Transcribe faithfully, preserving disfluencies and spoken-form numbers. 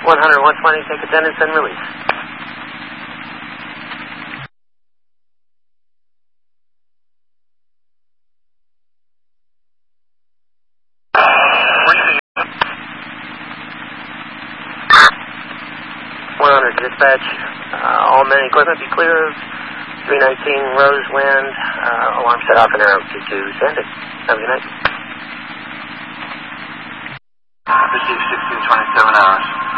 one hundred, one twenty, take attendance and release. one hundred, dispatch. Uh, all main equipment be clear of three nineteen Rose Wind. Uh, alarm set off and arrow two two. Send it. Have a good night. Received sixteen twenty-seven hours.